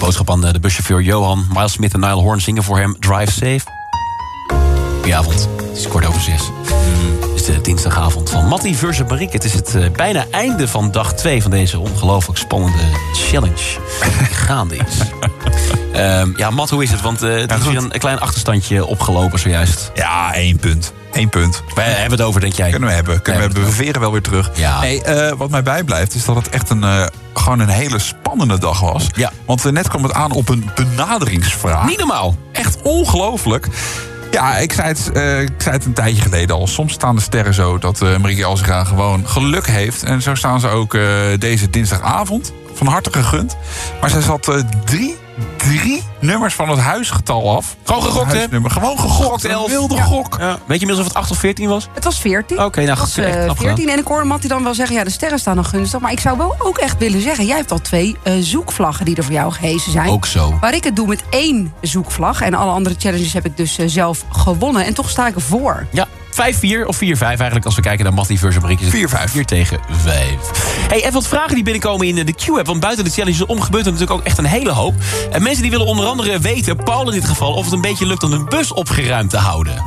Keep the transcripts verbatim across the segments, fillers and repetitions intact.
Boodschap aan de buschauffeur Johan. Miles Smith en Niall Horan zingen voor hem Drive Safe. Goedenavond, het is kwart over zes. Het is de dinsdagavond van Mattie versus Marieke. Het is het uh, bijna einde van dag twee van deze ongelooflijk spannende challenge die gaande is. um, ja, Matt, hoe is het? Want uh, het ja, is weer een, een klein achterstandje opgelopen zojuist. Ja, één punt. Eén punt. Wij hebben het over, denk jij? Kunnen we hebben. Kunnen Wij we hebben. We veren wel weer terug. Ja. Nee, uh, wat mij bijblijft is dat het echt een, uh, gewoon een hele spannende dag was. Ja. Want uh, net kwam het aan op een benaderingsvraag. Niet normaal. Echt ongelooflijk. Ja, ik zei, het, uh, ik zei het een tijdje geleden al. Soms staan de sterren zo dat uh, Marieke Elzega gewoon geluk heeft. En zo staan ze ook uh, deze dinsdagavond. Van harte gegund. Maar zij zat uh, drie, drie nummers van het huisgetal af. Gewoon gegokt, hè? Gewoon gegokt. Een wilde ja. gok. Ja. Weet je inmiddels of het acht of veertien was? Het was veertien. Oké, okay, nou het was echt uh, knap veertien. gedaan. En ik hoorde Mattie dan wel zeggen, ja, de sterren staan nog gunstig. Maar ik zou wel ook echt willen zeggen, jij hebt al twee uh, zoekvlaggen die er voor jou gehesen zijn. Ook zo. Waar ik het doe met één zoekvlag. En alle andere challenges heb ik dus uh, zelf gewonnen. En toch sta ik ervoor. Ja. vijf vier of vier vijf eigenlijk als we kijken naar Mattie versus Marieke. vier vijf. vier tegen vijf. Hey, even wat vragen die binnenkomen in de Q-app. Want buiten de challenge om gebeurt er natuurlijk ook echt een hele hoop. En mensen die willen onder andere weten, Paul in dit geval, of het een beetje lukt om een bus opgeruimd te houden.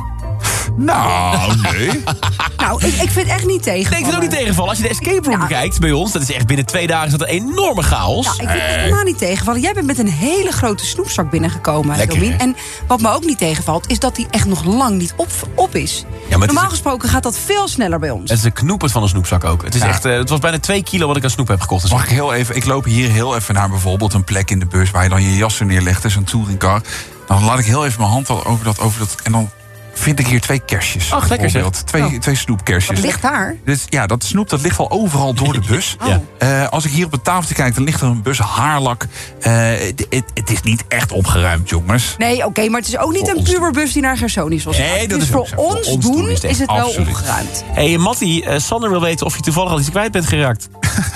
Nou, nee. Nou, ik, ik vind echt niet tegen. Nee, ik vind ook niet tegenvallen. Als je de escape room ja. kijkt bij ons, dat is echt binnen twee dagen is dat een enorme chaos. Ja, ik vind het echt helemaal niet tegenvallen. Jij bent met een hele grote snoepzak binnengekomen, Lekker, Domien. hè? En wat me ook niet tegenvalt, is dat die echt nog lang niet op, op is. Ja, maar Normaal het is, gesproken gaat dat veel sneller bij ons. het is een knoepert van een snoepzak ook. Het, is Ja. echt, uh, het was bijna twee kilo wat ik aan snoep heb gekocht. Dus Mag ik heel even, ik loop hier heel even naar bijvoorbeeld een plek in de bus waar je dan je jassen neerlegt, is een touringcar. Dan laat ik heel even mijn hand al over dat, over dat en dan vind ik hier twee kersjes. Ach, lekker zeg. bijvoorbeeld. Twee, Oh. twee snoepkersjes. Wat ligt daar? Dus ja, dat snoep dat ligt al overal door de bus. Oh. Ja. Uh, als ik hier op het tafeltje kijk, dan ligt er een bus haarlak. Uh, het, het, het is niet echt opgeruimd, jongens. Nee, oké, okay, maar het is ook niet Voor een ons. puberbus die naar Gersonisch was. Nee, dat dus is voor ook zo. ons, Voor ons doen doen is is het het, echt wel absoluut. opgeruimd. Hey, Mattie, uh, Sander wil weten of je toevallig al iets kwijt bent geraakt.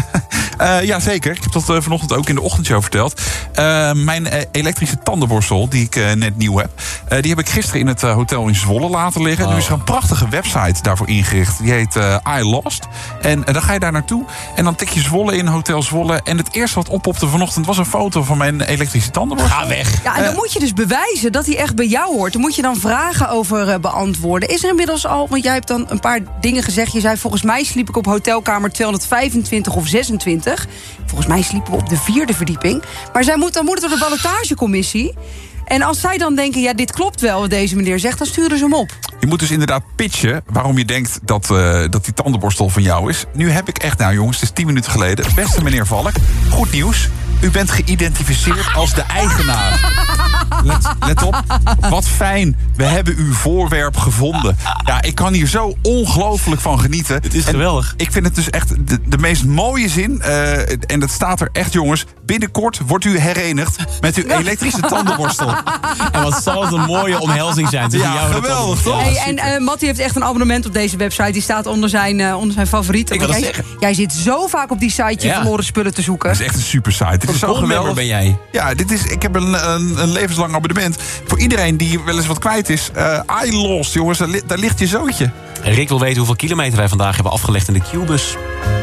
Uh, ja, zeker. Ik heb dat uh, vanochtend ook in de ochtendshow verteld. Uh, mijn uh, elektrische tandenborstel, die ik uh, net nieuw heb, Uh, die heb ik gisteren in het uh, hotel in Zwolle laten liggen. Oh. Nu is er een prachtige website daarvoor ingericht. Die heet uh, I Lost. En uh, dan ga je daar naartoe. En dan tik je Zwolle in, Hotel Zwolle. En het eerste wat oppopte vanochtend was een foto van mijn elektrische tandenborstel. Ga weg. Ja, en dan Uh, moet je dus bewijzen dat hij echt bij jou hoort. Dan moet je dan vragen over uh, beantwoorden. Is er inmiddels al, want jij hebt dan een paar dingen gezegd. Je zei, volgens mij sliep ik op hotelkamer tweehonderdvijfentwintig of zesentwintig. Volgens mij sliepen we op de vierde verdieping. Maar zij moet, dan moet het door de ballotagecommissie. En als zij dan denken, ja, dit klopt wel wat deze meneer zegt, dan sturen ze hem op. Je moet dus inderdaad pitchen waarom je denkt dat, uh, dat die tandenborstel van jou is. Nu heb ik echt, nou jongens, het is tien minuten geleden. Beste meneer Valk, goed nieuws. U bent geïdentificeerd als de eigenaar. Let, let op, wat fijn. We hebben uw voorwerp gevonden. Ja, ik kan hier zo ongelooflijk van genieten. Het is En geweldig. ik vind het dus echt de, de meest mooie zin. Uh, en dat staat er echt, jongens. Binnenkort wordt u herenigd met uw elektrische tandenborstel. En wat zal het een mooie omhelzing zijn tussen Ja, jou en de geweldig, tandenborstel. toch? Hey, en uh, Mattie heeft echt een abonnement op deze website. Die staat onder zijn, uh, onder zijn favorieten. Ik wil Want dat jij, zeggen. jij zit zo vaak op die site je Ja. verloren spullen te zoeken. Dat is echt een super site. Dit is zo Goldmember geweldig. ben jij. Ja, dit is, ik heb een, een, een levenslang abonnement. Voor iedereen die wel eens wat kwijt is. Uh, I Lost, jongens, daar, li- daar ligt je zootje. Rick wil weten hoeveel kilometer wij vandaag hebben afgelegd in de Q-bus.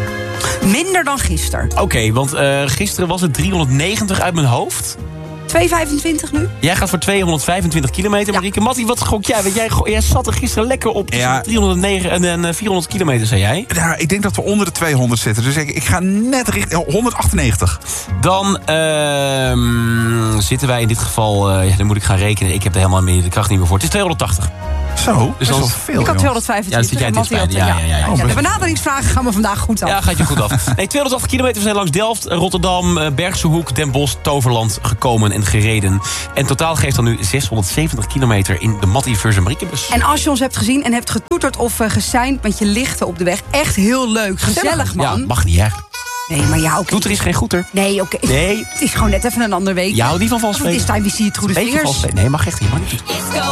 Minder dan gisteren. Oké, okay, want uh, gisteren was het driehonderdnegentig uit mijn hoofd. tweehonderdvijfentwintig nu? Jij gaat voor tweehonderdvijfentwintig kilometer, Ja. Marieke. Mattie, wat gok jij? Want jij, jij zat er gisteren lekker op tussen Ja. de driehonderdnegen en, en vierhonderd kilometer, zei jij. Ja, ik denk dat we onder de tweehonderd zitten. Dus ik, ik ga net richting honderdachtennegentig. Dan uh, zitten wij in dit geval, uh, ja, dan moet ik gaan rekenen. Ik heb er helemaal meer de kracht niet meer voor. Het is tweehonderdtachtig. Zo, dus dan- dat is wel veel. Ik had joh. tweehonderdvijfentwintig. Ja, dan zit jij en Mattie dichtbij. had- Ja, ja, ja, ja. Oh, de best- benaderingsvragen gaan we vandaag goed af. Ja, gaat je goed af. Nee, tweehonderdachtig kilometer. We zijn langs Delft, Rotterdam, uh, Bergse Hoek, Den Bosch, Toverland gekomen en gereden. En totaal geeft dan nu zeshonderdzeventig kilometer in de Mattie versus Marieke-bus. En als je ons hebt gezien en hebt getoeterd of uh, geseind met je lichten op de weg. Echt heel leuk. Gezellig, man. Ja, mag niet, hè? Nee, maar ja, oké. Doeter is geen goeter. Nee, oké. Nee. Het is gewoon net even een ander week. Je houdt niet van vals Het is time we see het goede Beetje vingers. vals spelen. Nee, mag echt niet. Mag niet.